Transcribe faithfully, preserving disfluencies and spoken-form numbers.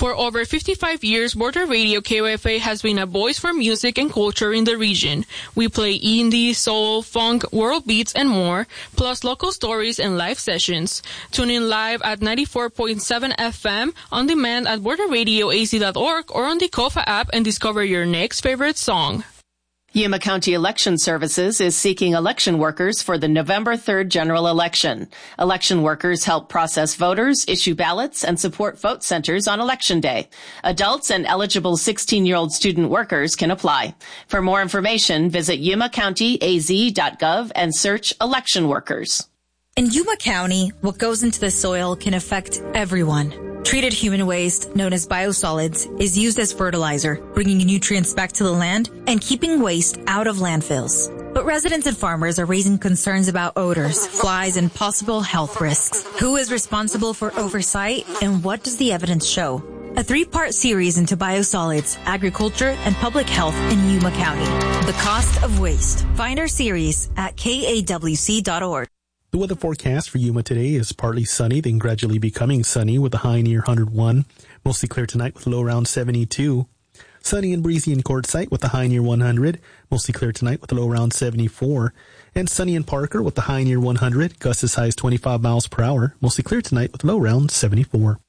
For over fifty-five years, Border Radio K O F A has been a voice for music and culture in the region. We play indie, soul, funk, world beats, and more, plus local stories and live sessions. Tune in live at ninety-four point seven F M, on demand at border radio a z dot org, or on the Kofa app and discover your next favorite song. Yuma County Election Services is seeking election workers for the November third general election. Election workers help process voters, issue ballots, and support vote centers on Election Day. Adults and eligible sixteen-year-old student workers can apply. For more information, visit yuma county a z dot gov and search election workers. In Yuma County, what goes into the soil can affect everyone. Treated human waste, known as biosolids, is used as fertilizer, bringing nutrients back to the land and keeping waste out of landfills. But residents and farmers are raising concerns about odors, flies, and possible health risks. Who is responsible for oversight, and what does the evidence show? A three-part series into biosolids, agriculture, and public health in Yuma County. The Cost of Waste. Find our series at K A W C dot org. The weather forecast for Yuma today is partly sunny, then gradually becoming sunny with a high near one hundred one. Mostly clear tonight with a low around seventy-two. Sunny and breezy in Quartzsite with a high near one hundred. Mostly clear tonight with a low around seventy-four. And sunny in Parker with a high near one hundred. Gusts as high as twenty-five miles per hour. Mostly clear tonight with a low around seventy-four.